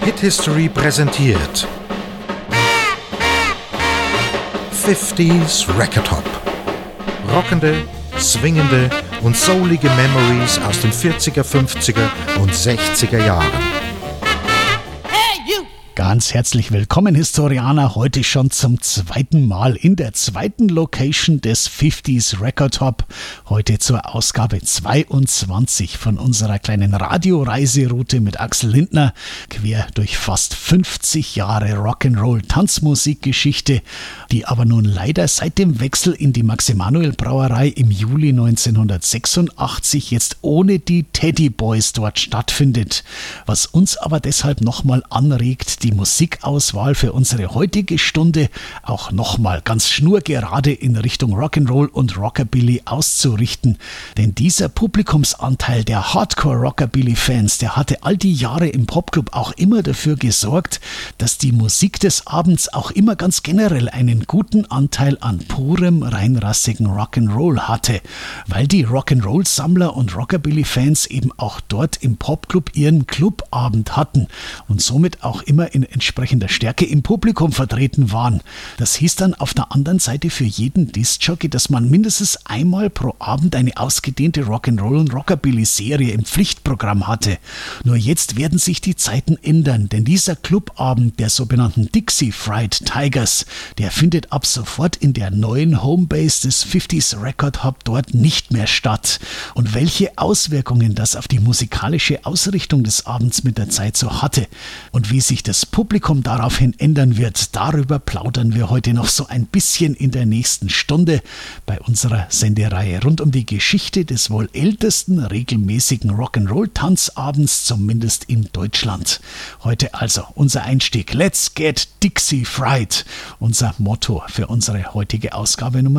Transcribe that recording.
Hit History präsentiert 50s Record Hop. Rockende, swingende und soulige Memories aus den 40er, 50er und 60er Jahren. Ganz herzlich willkommen, Historianer, heute schon zum zweiten Mal in der zweiten Location des 50s Record Hop. Heute zur Ausgabe 22 von unserer kleinen Radioreiseroute mit Axel Lindner, quer durch fast 50 Jahre Rock'n'Roll Tanzmusikgeschichte, die aber nun leider seit dem Wechsel in die Max-Emanuel-Brauerei im Juli 1986 jetzt ohne die Teddy Boys dort stattfindet. Was uns aber deshalb nochmal anregt, die Musikauswahl für unsere heutige Stunde auch nochmal ganz schnurgerade in Richtung Rock'n'Roll und Rockabilly auszurichten. Denn dieser Publikumsanteil der Hardcore-Rockabilly-Fans, der hatte all die Jahre im Popclub auch immer dafür gesorgt, dass die Musik des Abends auch immer ganz generell einen guten Anteil an purem, reinrassigen Rock'n'Roll hatte, weil die Rock'n'Roll-Sammler und Rockabilly-Fans eben auch dort im Popclub ihren Clubabend hatten und somit auch immer in entsprechender Stärke im Publikum vertreten waren. Das hieß dann auf der anderen Seite für jeden Diskjockey, dass man mindestens einmal pro Abend eine ausgedehnte Rock'n'Roll- und Rockabilly-Serie im Pflichtprogramm hatte. Nur jetzt werden sich die Zeiten ändern, denn dieser Clubabend der sogenannten Dixie Fried Tigers, der findet ab sofort in der neuen Homebase des 50s Record Hop dort nicht mehr statt. Und welche Auswirkungen das auf die musikalische Ausrichtung des Abends mit der Zeit so hatte und wie sich das Publikum daraufhin ändern wird, darüber plaudern wir heute noch so ein bisschen in der nächsten Stunde bei unserer Sendereihe rund um die Geschichte des wohl ältesten regelmäßigen Rock'n'Roll-Tanzabends, zumindest in Deutschland. Heute also unser Einstieg. Let's get Dixie Fried, unser Motto für unsere heutige Ausgabe Nummer